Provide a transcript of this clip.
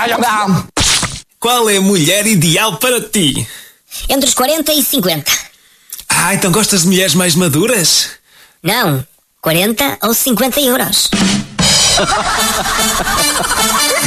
Qual é a mulher ideal para ti? Entre os 40 e 50. Então gostas de mulheres mais maduras? Não, 40 ou 50 euros.